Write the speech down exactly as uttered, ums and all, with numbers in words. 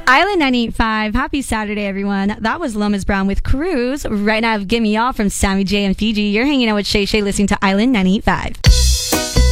Island ninety-eight point five. Happy Saturday, everyone. That was Lomas Brown with Cruise. Right now, Give Me All from Sammy J and Fiji. You're hanging out with Shay Shay listening to Island ninety-eight point five.